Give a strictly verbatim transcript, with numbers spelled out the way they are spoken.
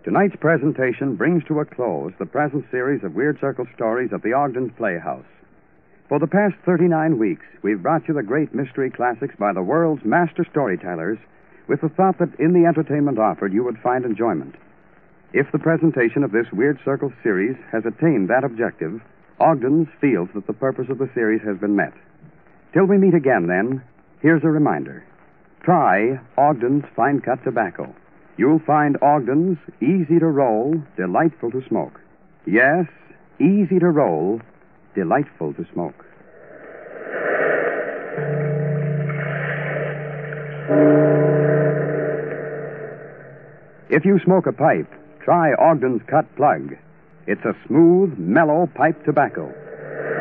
Tonight's presentation brings to a close the present series of Weird Circle stories at the Ogden's Playhouse. For the past thirty-nine weeks, we've brought you the great mystery classics by the world's master storytellers with the thought that in the entertainment offered you would find enjoyment. If the presentation of this Weird Circle series has attained that objective, Ogden's feels that the purpose of the series has been met. Till we meet again, then, here's a reminder. Try Ogden's Fine Cut Tobacco. You'll find Ogden's easy to roll, delightful to smoke. Yes, easy to roll, delightful to smoke. If you smoke a pipe, try Ogden's Cut Plug. It's a smooth, mellow pipe tobacco.